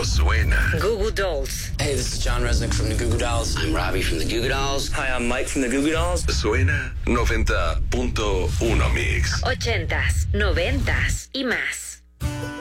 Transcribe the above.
no suena. Goo Goo Dolls. Hey, this is John Resnick from the Goo Goo Dolls. I'm Robbie from the Goo Goo Dolls. Hi, I'm Mike from the Goo Goo Dolls. Suena 90.1 Mix. 80s, 90s y más.